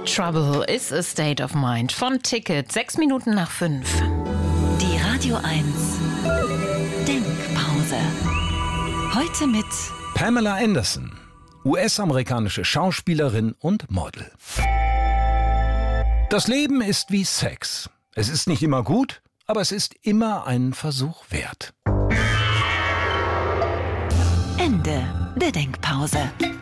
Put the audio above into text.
Trouble is a State of Mind von Ticket. 6 Minuten nach 5. Die Radio 1 Denkpause. Heute mit Pamela Anderson, US-amerikanische Schauspielerin und Model. Das Leben ist wie Sex. Es ist nicht immer gut, aber es ist immer einen Versuch wert. Ende der Denkpause.